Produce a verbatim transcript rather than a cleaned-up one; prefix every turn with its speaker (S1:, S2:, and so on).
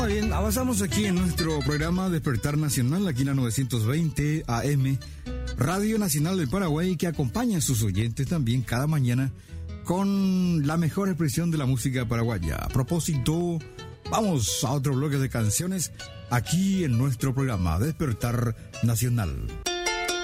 S1: Muy bien, avanzamos aquí en nuestro programa Despertar Nacional, aquí en la novecientos veinte A M, Radio Nacional del Paraguay, que acompaña a sus oyentes también cada mañana con la mejor expresión de la música paraguaya. A propósito, vamos a otro bloque de canciones aquí en nuestro programa Despertar Nacional.